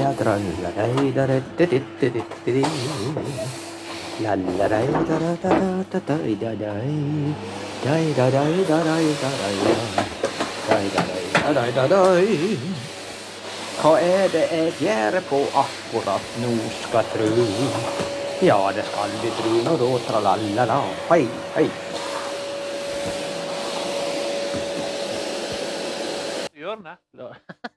Hva det jeg gjør på akkurat nå skal tru? Ja, det skal vi tru nå da, tralala, hei, hei. Hjørnet.